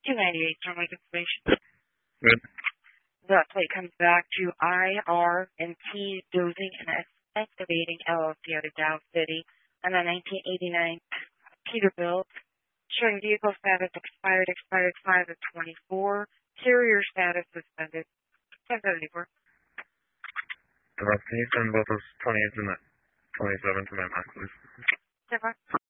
298, terminal information. Good. The plate comes back to IR and T dozing and excavating LLC out of Dow City on a 1989 Peterbilt, showing vehicle status expired 5 of 24, carrier status suspended. 1074. Can you send both those 28s and that 27 to my max, please? 10